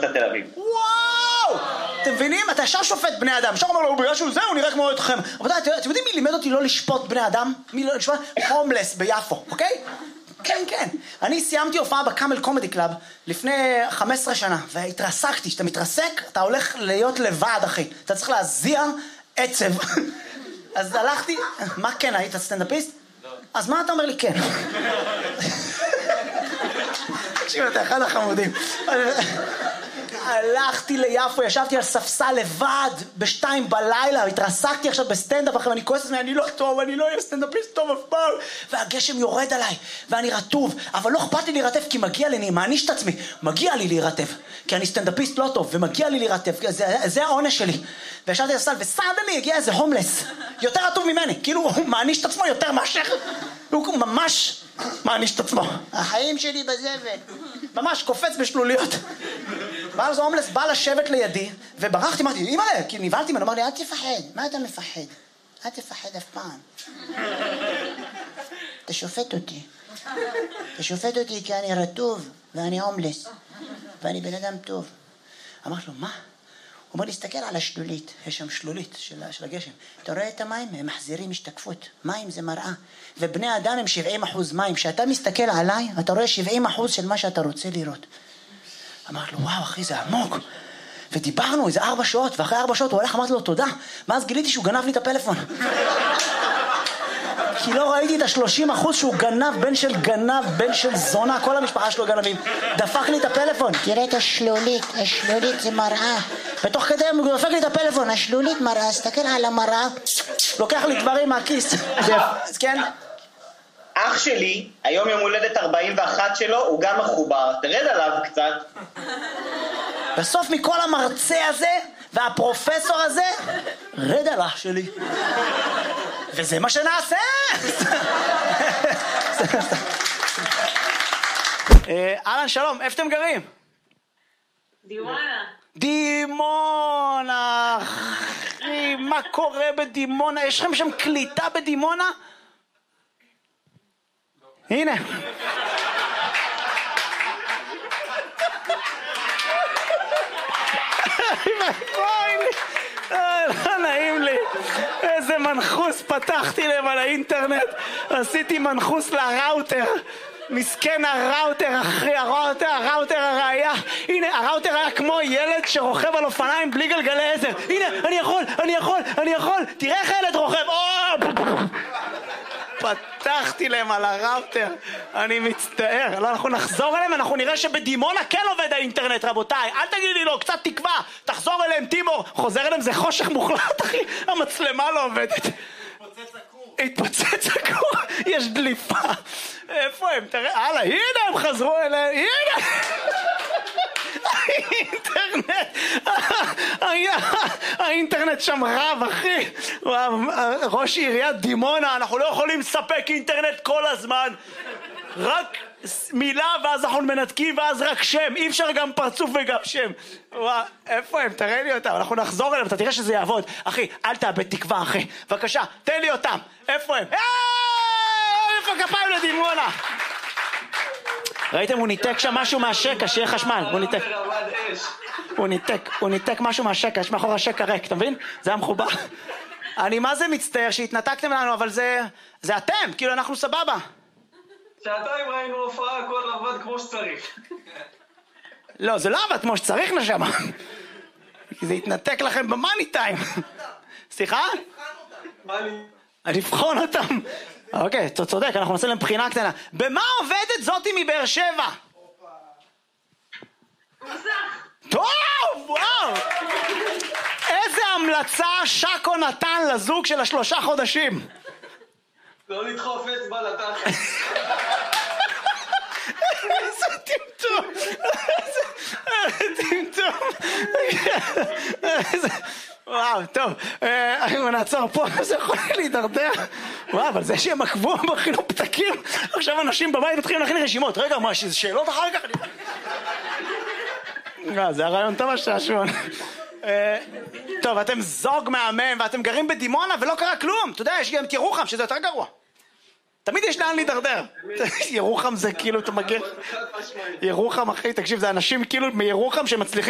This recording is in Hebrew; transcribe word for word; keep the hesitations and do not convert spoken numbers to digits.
באוניברסיטת תל אביב. וואו! אתם מבינים? אתה ישר שופט בני אדם. ישר אומר לו, בגלל שהוא זה, הוא נראה כמו אתכם. אבל אתם יודעים מי לימד אותי לא לשפוט בני אדם? מי לא לשפוט? הומלס ביפו, אוקיי? כן, כן. אני סיימתי הופעה בקאמל קומדי קלאב לפני חמש עשרה שנה, והתרסקתי. כשאתה מתרסק, אתה הולך להיות לבד, אחי. אתה צריך להזיע עצב. אז הלכתי... מה כן? היית סטנדאפיסט? לא. אז מה אתה אומר לי כן? תקשיב, אתה אחד החמודים. הלכתי ליפו, ישבתי על ספסל לבד בשתיים בלילה, התרסקתי עכשיו בסטנדאפ אחרי, ואני כועס עצמי, אני לא טוב, אני לא אהיה סטנדאפיסט טוב אף פעם, והגשם יורד עליי, ואני רטוב, אבל לא אכפת לי להירטב, כי מגיע לי, אני מעניש את עצמי, מגיע לי להירטב, כי אני סטנדאפיסט לא טוב, ומגיע לי להירטב, זה, זה העונש שלי. וישבתי על הספסל, וסעדני הגיע איזה הומלס, יותר רטוב ממני, כאילו הוא מעניש את עצמו יותר מאשר, הוא ממש מעניש את עצמו. החיים שלי בזבל. ממש קופץ בשלוליות. ואז ההומלס בא לשבת לידי, וברחתי, אמרתי, אמא, כי נבהלתי ממנו, אמר לי, אל תפחד, מה אתה מפחד? אל תפחד אף פעם. אתה שופט אותי. אתה שופט אותי כי אני רטוב, ואני הומלס, ואני בן אדם טוב. אמרתי לו, מה? הוא אומר לי, תסתכל על השלולית, יש שם שלולית של, של הגשם. אתה רואה את המים? הם מחזירים השתקפות. מים זה מראה. ובני אדם הם שבעים אחוז מים. כשאתה מסתכל עליי, אתה רואה שבעים אחוז של מה שאתה רוצה לראות. אמרתי לו, וואו, אחי, זה עמוק. ודיברנו איזה ארבע שעות, ואחרי ארבע שעות הוא הולך, אמרתי לו, תודה. ואז גיליתי שהוא גנב לי את הפלאפון. כי לא ראיתי את השלושים אחוז שהוא גנב, בן של גנב, בן של זונה, כל המשפחה שלו גנבים. דפק לי את הפלאפון. תראה את השלולית, השלולית זה מראה. ותוך כדי הוא דפק לי את הפלאפון, השלולית מראה, הסתכל על המראה, לוקח לי דברים מהכיס. אז כן? אח שלי, היום יום הולדת ארבעים ואחת שלו, הוא גם מחובר. תרד עליו קצת. בסוף מכל המרצה הזה והפרופסור הזה, רד על אח שלי. וזה מה שנעשה. אהלן, שלום, איפה אתם גרים? דימונה. דימונה, אחי, מה קורה בדימונה? יש לכם שם קליטה בדימונה? הנה. לא נעים לי, איזה מנחוס פתחתי להם על האינטרנט, עשיתי מנחוס לראוטר, מסכן הראוטר, אחי, הראוטר, הראוטר הראיה, הנה, הראוטר היה כמו ילד שרוכב על אופניים בלי גלגלי עזר, הנה, אני יכול, אני יכול, אני יכול, תראה איך הילד רוכב, פתחתי להם על הראוטר, אני מצטער, לא, אנחנו נחזור אליהם, אנחנו נראה שבדימונה כן עובד האינטרנט, רבותיי, אל תגיד לי לו, קצת תקווה, תחזור אליהם, טימור, חוזר אליהם, זה חושך מוחלט, אחי, המצלמה לא עובדת. התפוצץ הכור. התפוצץ הכור, יש דליפה. איפה הם? תראה, הלאה, הנה הם חזרו אליהם, הנה! האינטרנט, האינטרנט שם רב, אחי. ראש עיריית דימונה, אנחנו לא יכולים לספק אינטרנט כל הזמן. רק מילה ואז אנחנו מנתקים ואז רק שם. אי אפשר גם פרצוף וגם שם. וואו, איפה הם? תראה לי אותם. אנחנו נחזור אליהם, אתה תראה שזה יעבוד. אחי, אל תאבד תקווה, אחי. בבקשה, תן לי אותם. איפה הם? איפה כפיים לדימונה? ראיתם, הוא ניתק שם משהו מהשקע, שיהיה חשמל, הוא ניתק. הוא ניתק, הוא ניתק משהו מהשקע, יש מאחור השקע ריק, אתה מבין? זה היה מחובר. אני מה זה מצטער שהתנתקתם לנו, אבל זה, זה אתם, כאילו אנחנו סבבה. שעתיים ראינו הופעה, הכל עבד כמו שצריך. לא, זה לא עבד כמו שצריך נשמה. כי זה התנתק לכם במאני טיים. סליחה? לבחון אותם. אוקיי, אתה צודק, אנחנו נעשה להם בחינה קטנה. במה עובדת זאתי מבאר שבע? טוב, וואו! איזה המלצה שקו נתן לזוג של השלושה חודשים? לא לדחוף אצבע לתחת. איזה טמטום! איזה טמטום! וואו, טוב, אם נעצור פה, זה יכול להידרדר. וואו, אבל זה שהם עקבו בחינוך פתקים, עכשיו אנשים בבית מתחילים להכין רשימות. רגע, מה, שזה שאלות אחר כך? זה הרעיון טוב השעשון. טוב, אתם זוג מהמם, ואתם גרים בדימונה ולא קרה כלום. אתה יודע, יש גם את ירוחם, שזה יותר גרוע. תמיד יש לאן להידרדר. ירוחם זה כאילו, אתה מגיע... ירוחם, אחי, תקשיב, זה אנשים כאילו מירוחם שמצליחים